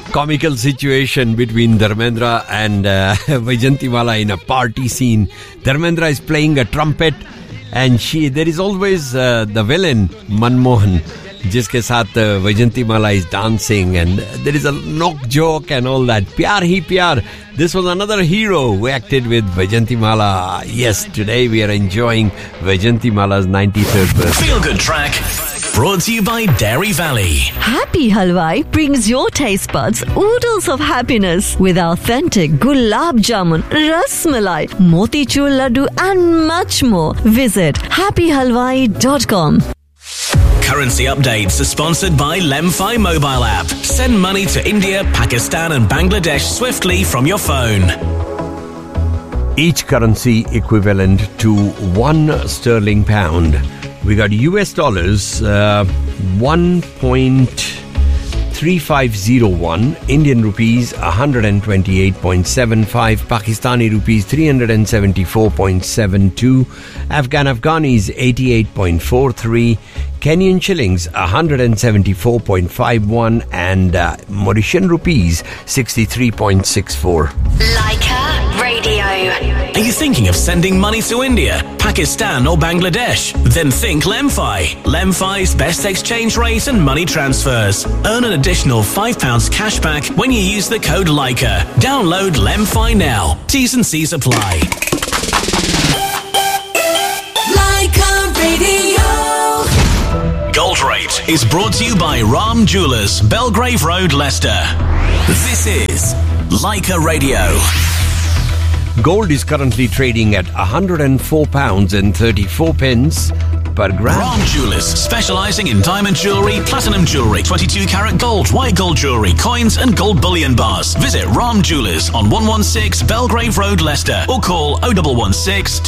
comical situation between Dharmendra and Vaijantimala in a party scene. Dharmendra is playing a trumpet and there is always the villain Manmohan, जिसके साथ Vaijantimala is dancing, and there is a knock joke and all that. Pyar hi pyar. This was another hero who acted with Vaijantimala. Yes, today we are enjoying Vaijantimala's 93rd birthday. Feel Good Track, brought to you by Dairy Valley. Happy Halwai brings your taste buds oodles of happiness with authentic gulab jamun, ras malai, motichur laddu and much more. Visit happyhalwai.com. Currency updates are sponsored by Lemfi mobile app. Send money to India, Pakistan and Bangladesh swiftly from your phone. Each currency equivalent to £1 sterling pound. We got US dollars 1.3501, Indian rupees 128.75, Pakistani rupees 374.72, Afghanis 88.43, Kenyan shillings 174.51 and Mauritian rupees 63.64. Leica Radio. Are you thinking of sending money to India, Pakistan or Bangladesh? Then think Lemfi. Lemfi's best exchange rate and money transfers. Earn an additional £5 cash back when you use the code Leica. Download Lemfi now. T's and C's apply. Leica Radio. Gold Rate is brought to you by Ram Jewellers, Belgrave Road, Leicester. This is Leica Radio. Gold is currently trading at £104.34 per gram. Ram Jewellers, specialising in diamond jewellery, platinum jewellery, 22 karat gold, white gold jewellery, coins and gold bullion bars. Visit Ram Jewellers on 116 Belgrave Road, Leicester, or call 0116